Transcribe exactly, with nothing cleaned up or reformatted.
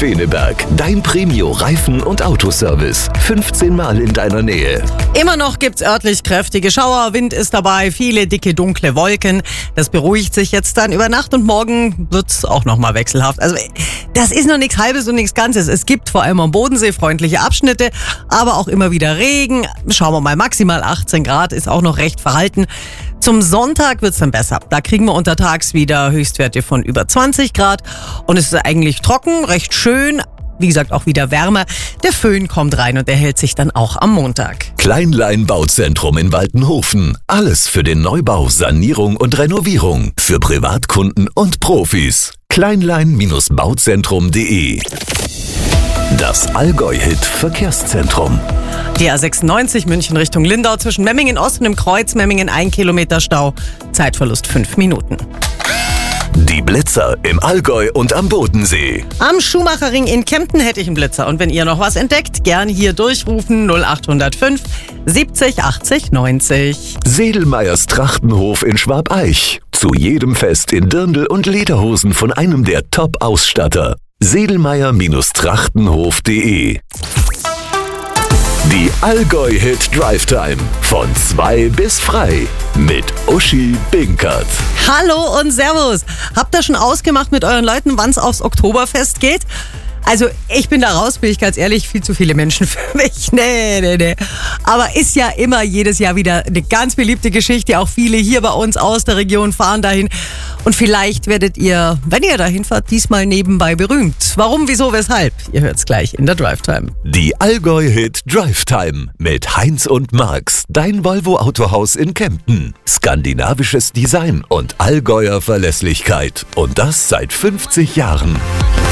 Feneberg, dein Premio Reifen- und Autoservice. fünfzehn Mal in deiner Nähe. Immer noch gibt's örtlich kräftige Schauer, Wind ist dabei, viele dicke, dunkle Wolken. Das beruhigt sich jetzt dann über Nacht und morgen wird's auch nochmal wechselhaft. Also das ist noch nichts Halbes und nichts Ganzes. Es gibt vor allem am Bodensee freundliche Abschnitte, aber auch immer wieder Regen. Schauen wir mal, maximal achtzehn Grad ist auch noch recht verhalten. Zum Sonntag wird's dann besser. Da kriegen wir untertags wieder Höchstwerte von über zwanzig Grad und es ist eigentlich trocken, recht schön. Wie gesagt, auch wieder wärmer. Der Föhn kommt rein und der hält sich dann auch am Montag. Kleinlein Bauzentrum in Waltenhofen. Alles für den Neubau, Sanierung und Renovierung. Für Privatkunden und Profis. kleinlein Bauzentrum punkt de. Das Allgäu-Hit Verkehrszentrum. Die A sechsundneunzig München Richtung Lindau zwischen Memmingen Ost und dem Kreuz Memmingen ein Kilometer Stau. Zeitverlust fünf Minuten. Die Blitzer im Allgäu und am Bodensee. Am Schumacherring in Kempten hätte ich einen Blitzer. Und wenn ihr noch was entdeckt, gern hier durchrufen null acht null fünf siebzig achtzig neunzig. Sedelmeyers Trachtenhof in Schwabeich. Zu jedem Fest in Dirndl und Lederhosen von einem der Top-Ausstatter. Sedelmeyer Trachtenhof punkt de. Die Allgäu-Hit Drive Time. Von zwei bis frei. Mit Uschi Binkert. Hallo und Servus. Habt ihr schon ausgemacht mit euren Leuten, wann es aufs Oktoberfest geht? Also ich bin da raus, bin ich ganz ehrlich, viel zu viele Menschen für mich. Nee, nee, nee. Aber ist ja immer jedes Jahr wieder eine ganz beliebte Geschichte. Auch viele hier bei uns aus der Region fahren dahin. Und vielleicht werdet ihr, wenn ihr dahin fahrt, diesmal nebenbei berühmt. Warum, wieso, weshalb? Ihr hört's gleich in der Drive Time. Die Allgäu-Hit Drive Time mit Heinz und Marx. Dein Volvo Autohaus in Kempten. Skandinavisches Design und Allgäuer Verlässlichkeit. Und das seit fünfzig Jahren.